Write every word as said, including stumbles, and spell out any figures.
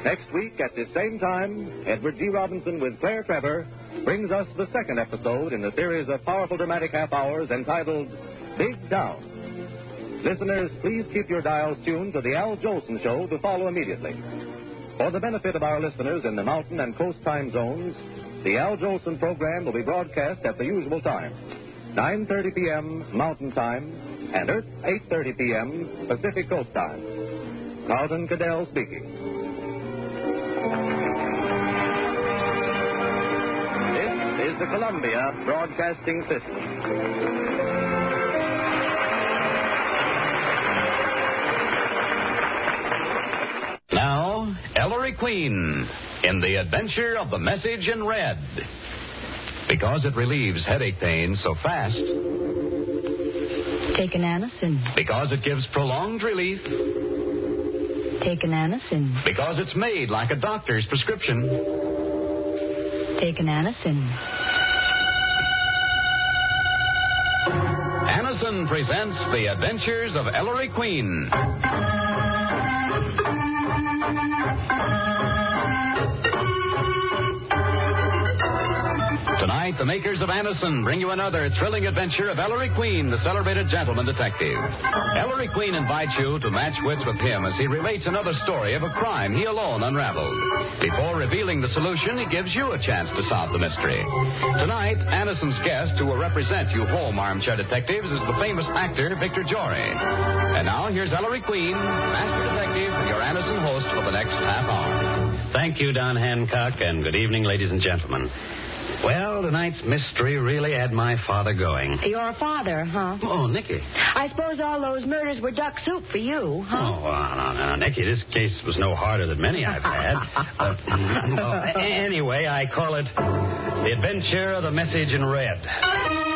Next week, at the same time, Edward G. Robinson with Claire Trevor brings us the second episode in the series of powerful dramatic half-hours entitled Big Down. Listeners, please keep your dials tuned to the Al Jolson Show to follow immediately. For the benefit of our listeners in the mountain and coast time zones, the Al Jolson program will be broadcast at the usual time, nine thirty p.m. Mountain Time and Earth eight thirty p.m. Pacific Coast Time. Carlton Cadell speaking. This is the Columbia Broadcasting System. Now, Ellery Queen in The Adventure of the Message in Red. Because it relieves headache pain so fast. Take an Anacin. Because it gives prolonged relief. Take an Anacin. Because it's made like a doctor's prescription. Take an Anacin. Anacin presents The Adventures of Ellery Queen. Tonight, the makers of Anacin bring you another thrilling adventure of Ellery Queen, the celebrated gentleman detective. Ellery Queen invites you to match wits with him as he relates another story of a crime he alone unraveled. Before revealing the solution, he gives you a chance to solve the mystery. Tonight, Anacin's guest, who will represent you home armchair detectives, is the famous actor Victor Jory. And now, here's Ellery Queen, master detective, your Anacin host for the next half hour. Thank you, Don Hancock, and good evening, ladies and gentlemen. Well, tonight's mystery really had my father going. Your father, huh? Oh, Nicky. I suppose all those murders were duck soup for you, huh? Oh, well, no, no, no, Nicky, this case was no harder than many I've had. But, well, anyway, I call it The Adventure of the Message in Red.